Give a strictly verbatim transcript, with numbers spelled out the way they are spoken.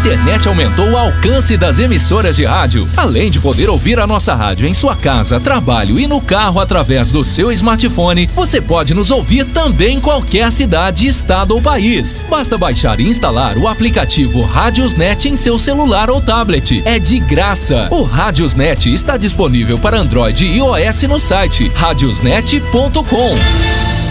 internet aumentou o alcance das emissoras de rádio. Além de poder ouvir a nossa rádio em sua casa, trabalho e no carro através do seu smartphone, você pode nos ouvir também em qualquer cidade, estado ou país. Basta baixar e instalar o aplicativo Radiosnet em seu celular ou tablet. É de graça. O Radiosnet está disponível para Android e iOS no site radiosnet ponto com.